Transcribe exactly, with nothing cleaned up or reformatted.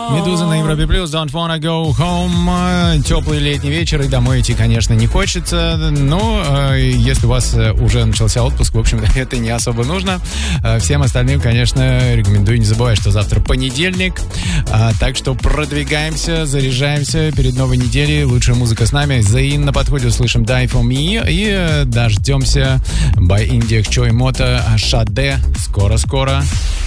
Медуза на Европе Плюс, Don't Wanna Go Home. Теплый летний вечер, и домой идти, конечно, не хочется. Но э, если у вас уже начался отпуск, в общем, это не особо нужно. Всем остальным, конечно, рекомендую не забывать, что завтра понедельник. А, так что продвигаемся, заряжаемся перед новой неделей. Лучшая музыка с нами. Заин на подходе, услышим Die For Me. И дождемся by India Choi Moto Шаде. Скоро-скоро.